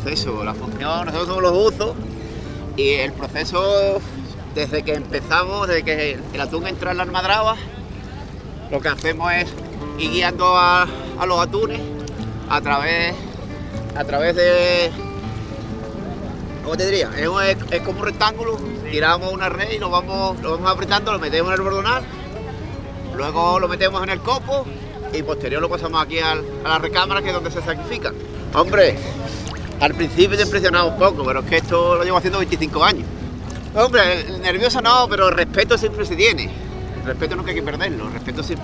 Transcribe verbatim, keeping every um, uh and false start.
proceso, la función, nosotros somos los buzos y el proceso, desde que empezamos, desde que el atún entra en la almadraba, lo que hacemos es ir guiando a, a los atunes a través, a través de, ¿cómo te diría? Es, es, es como un rectángulo, tiramos una red y lo vamos, lo vamos apretando, lo metemos en el bordonal, luego lo metemos en el copo y posterior lo pasamos aquí al, a la recámara, que es donde se sacrifican. Hombre, al principio te impresionaba un poco, pero es que esto lo llevo haciendo veinticinco años. Hombre, nervioso no, pero el respeto siempre se tiene. El respeto nunca hay que perderlo, el respeto siempre